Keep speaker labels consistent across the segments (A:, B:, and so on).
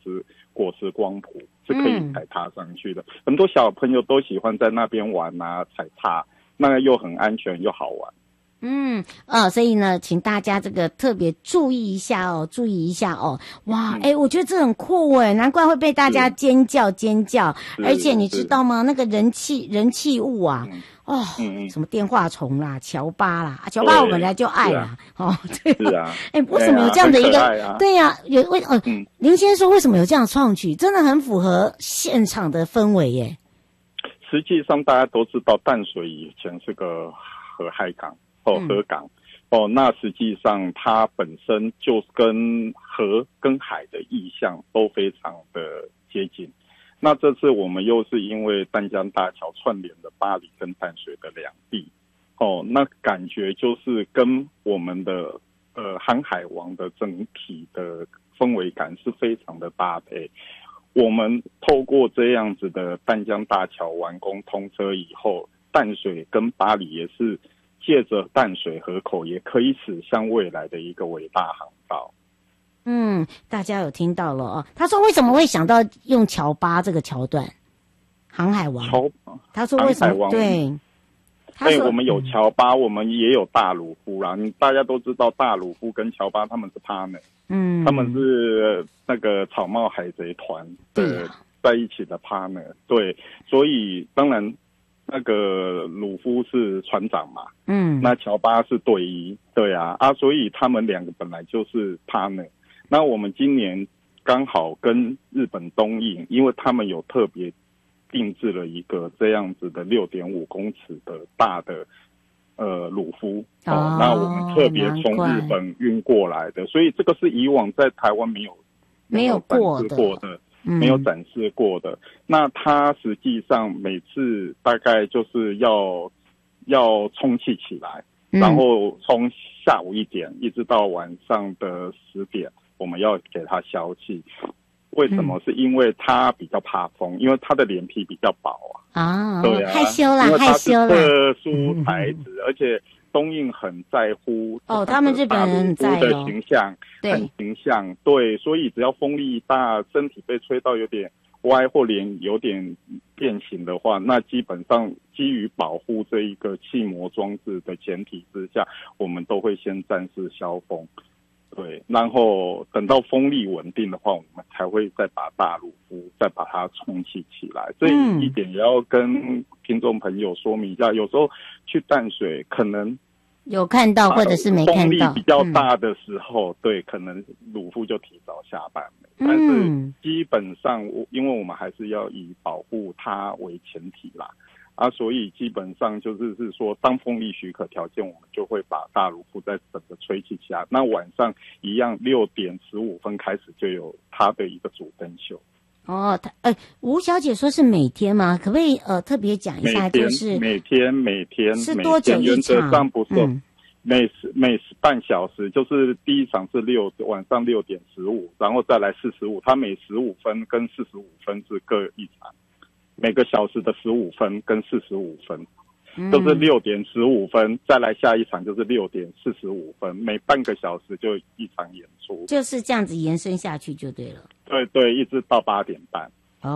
A: 果实光谱，是可以踩踏上去的。很多小朋友都喜欢在那边玩啊，踩踏，那个又很安全又好玩。
B: 所以呢，请大家这个特别注意一下哦，哇，我觉得这很酷难怪会被大家尖叫。而且你知道吗？那个人气物啊，什么电话虫啦、乔巴啦，乔巴我本来就爱啦，对
A: 是啊，
B: 为什么有这样的一个？对呀，林先生说为什么有这样的创举，真的很符合现场的氛围耶。
A: 实际上大家都知道，淡水以前是个海港。河港那实际上它本身就跟河跟海的意象都非常的接近。那这次我们又是因为淡江大桥串联了巴黎跟淡水的两地那感觉就是跟我们的航海王的整体的氛围感是非常的搭配。我们透过这样子的淡江大桥完工通车以后，淡水跟巴黎也是借着淡水河口也可以驶向未来的一个伟大航道。
B: 大家有听到了他说为什么会想到用乔巴这个桥段？航海王。他说为什么？对。
A: 我们有乔巴，我们也有大鲁夫啦。大家都知道大鲁夫跟乔巴他们是 partner，他们是那个草帽海贼团的在一起的 partner。对，所以当然。那个鲁夫是船长嘛，那乔巴是队医，对啊，所以他们两个本来就是 partner。那我们今年刚好跟日本东映，因为他们有特别定制了一个这样子的6.5公尺的大的鲁夫那我们特别从日本运过来的，所以这个是以往在台湾没有过的。没有展示过的。那它实际上每次大概就是要充气起来，然后从下午1点一直到晚上的10点，我们要给它消气。为什么？是因为它比较怕风，因为它的脸皮比较薄对啊，
B: 害羞啦，
A: 因为它是特殊材质，而且东映很在乎
B: 他们日本人很在
A: 乎的形象，很形象，对，所以只要风力大，身体被吹到有点歪或脸有点变形的话，那基本上基于保护这一个气膜装置的前提之下，我们都会先暂时消风。对，然后等到风力稳定的话，我们才会再把大鲁夫再把它充气起来。这一点也要跟听众朋友说明一下，有时候去淡水可能
B: 有看到或者是没看到，
A: 风力比较大的时候，对，可能鲁夫就提早下班了。但是基本上，因为我们还是要以保护它为前提啦。所以基本上就是说，当风力许可条件，我们就会把大鲁夫再整个吹气起来。那晚上一样6点15分开始就有它的一个主灯秀。
B: 吴小姐说是每天吗？可不可以特别讲一下？就是
A: 每天
B: 是多久一场？
A: 原则上不是每半小时，就是第一场是晚上6点15，然后再来45，它每15分跟45分是各一场。每个小时的15分跟45分，都是6点15分，再来下一场就是6点45分，每半个小时就一场演出，
B: 就是这样子延伸下去就对了。
A: 对，一直到8点半。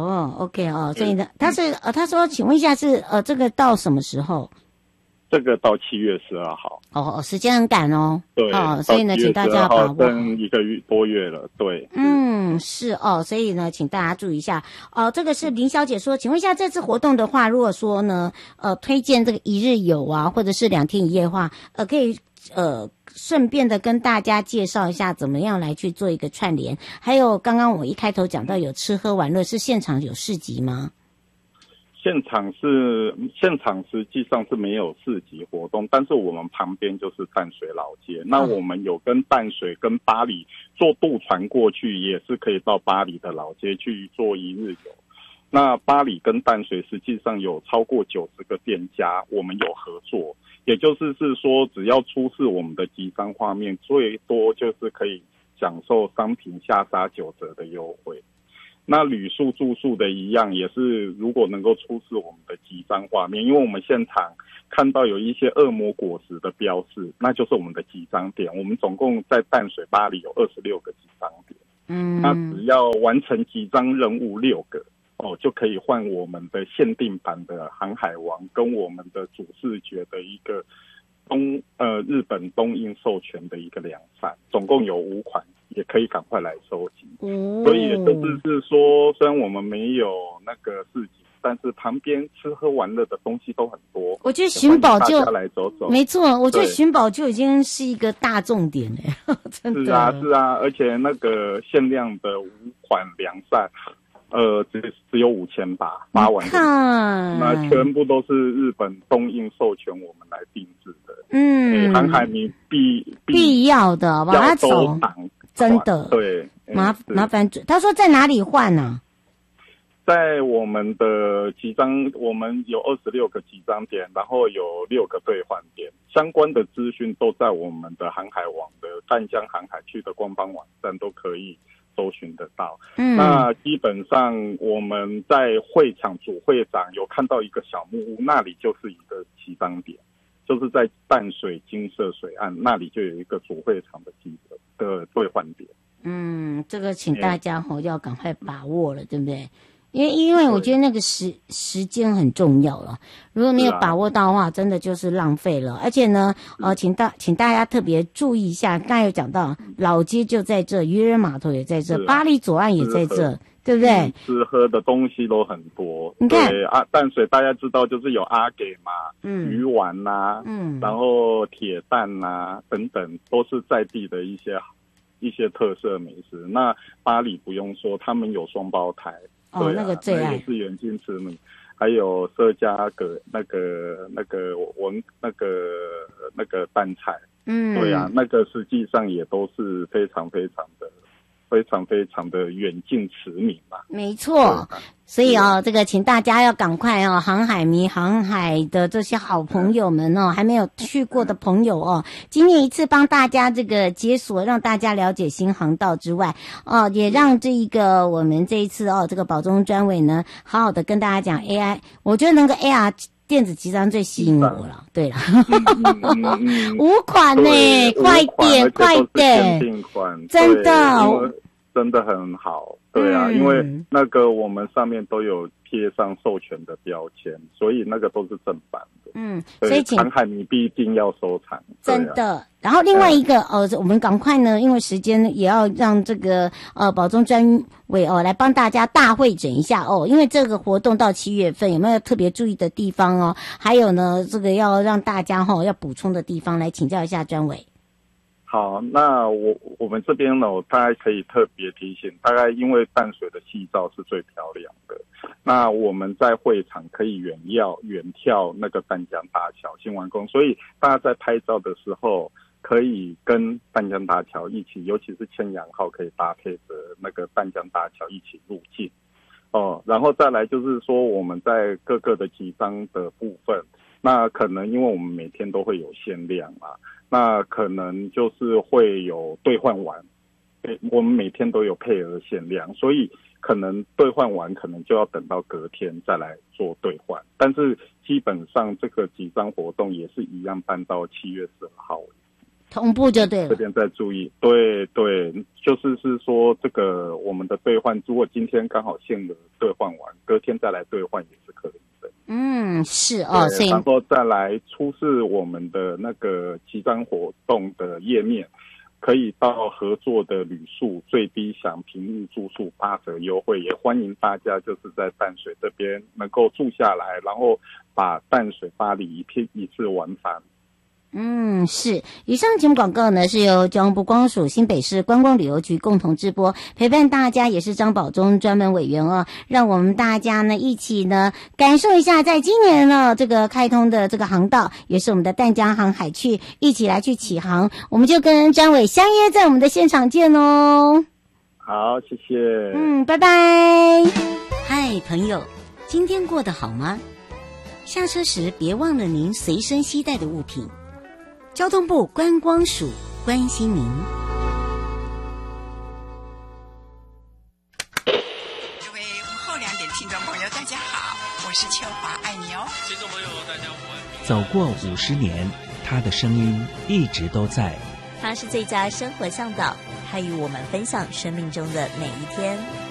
B: OK 所以呢，他说，请问一下是这个到什么时候？
A: 这个到7月12号。
B: 时间很赶哦。
A: 对。
B: 所以呢，请大家把握。
A: 剩1个多月了，对。
B: 是所以呢，请大家注意一下。这个是林小姐说，请问一下，这次活动的话，如果说呢，推荐这个1日游啊，或者是2天1夜的话，可以顺便的跟大家介绍一下怎么样来去做一个串联。还有刚刚我一开头讲到有吃喝玩乐，是现场有市集吗？
A: 现场实际上是没有市集活动，但是我们旁边就是淡水老街。那我们有跟淡水跟巴黎坐渡船过去，也是可以到巴黎的老街去做1日游。那巴黎跟淡水实际上有超过90个店家，我们有合作，也就是说只要出示我们的集章画面，最多就是可以享受商品下杀9折的优惠。那旅宿住宿的一样，也是如果能够出示我们的集章画面，因为我们现场看到有一些恶魔果实的标示，那就是我们的集章点。我们总共在淡水巴黎有26个集章点。 那只要完成几张任务6个就可以换我们的限定版的航海王跟我们的主视觉的一个日本东映授权的一个2扇，总共有5款，也可以赶快来收集。所以也就是说，虽然我们没有那个市集，但是旁边吃喝玩乐的东西都很多。
B: 我觉得寻宝就
A: 大家来走走，
B: 没错，我觉得寻宝就已经是一个大重点了，真的。
A: 是啊，而且那个限量的5款2扇。只有5000把发完，那全部都是日本东映授权我们来定制的。航海迷必要的，
B: 往他走，真的。
A: 对，
B: 麻烦。他说在哪里换呢？
A: 在我们的集章，我们有26个集章点，然后有6个兑换点，相关的资讯都在我们的航海网的淡江航海区的官方网站都可以搜寻得到。那基本上我们在会场主会长有看到一个小木屋，那里就是一个集章点，就是在淡水金色水岸那里就有一个主会场的兑换点。
B: 这个请大家要赶快把握了，对不对？因为我觉得那个时间很重要了，如果没有把握到的话，真的就是浪费了。而且呢，请大家特别注意一下，刚才有讲到老街就在这，渔人码头也在这，巴黎左岸也在这，对不对？
A: 吃喝的东西都很多。
B: 你看
A: 淡水大家知道就是有阿给嘛，鱼丸呐，然后铁蛋呐等等，都是在地的一些特色美食。那巴黎不用说，他们有双胞胎。
B: 那个最爱
A: 也是远近驰名，还有社家那个蛋菜，对啊，那个实际上也都是非常的远近驰名嘛。
B: 没错，所以这个请大家要赶快航海迷、航海的这些好朋友们还没有去过的朋友今年一次帮大家这个解锁，让大家了解新航道之外也让这一个我们这一次这个保中专委呢，好好的跟大家讲 AI， 我觉得那个 AR。电子集章最吸引我了，对了，5款呢，快点，
A: 真的很好，对啊，因为那个我们上面都有贴上授权的标签，所以那个都是正版的。所以航海迷必定要收藏，
B: 真的。然后另外一个我们赶快呢，因为时间也要让这个保中专委来帮大家大会诊一下因为这个活动到7月份有没有特别注意的地方还有呢，这个要让大家要补充的地方，来请教一下专委。
A: 好，那我们这边呢，大概可以特别提醒，大概因为淡水的夕照是最漂亮的，那我们在会场可以远眺那个淡江大桥新完工，所以大家在拍照的时候可以跟淡江大桥一起，尤其是千阳号可以搭配着那个淡江大桥一起入境然后再来就是说我们在各个的集章的部分，那可能因为我们每天都会有限量嘛，那可能就是会有兑换完，我们每天都有配额限量，所以可能兑换完可能就要等到隔天再来做兑换，但是基本上这个集章活动也是一样办到7月12号
B: 同步就对了。
A: 这边再注意，对，就是说这个我们的兑换，如果今天刚好限额兑换完，隔天再来兑换也是可以的。
B: 是
A: 所以然后再来出示我们的那个集章活动的页面，可以到合作的旅宿最低享平日住宿8折优惠，也欢迎大家就是在淡水这边能够住下来，然后把淡水巴黎一次往返。
B: 是。以上节目广告呢是由交通部观光署新北市观光旅游局共同直播，陪伴大家也是张保中专门委员让我们大家呢一起呢感受一下，在今年呢这个开通的这个航道，也是我们的淡江航海区，一起来去启航。我们就跟专委相约在我们的现场见哦。
A: 好，谢谢。
B: 拜拜。嗨，朋友，今天过得好吗？下车时别忘了您随身携带的物品。交通部观光署关心您。
C: 各位午后2点听众朋友，大家好，我是秋华，爱你哦。
D: 听众朋友，大家午安。
E: 走过50年，他的声音一直都在。
F: 他是最佳生活向导，
E: 与我们分享生命中的每一天。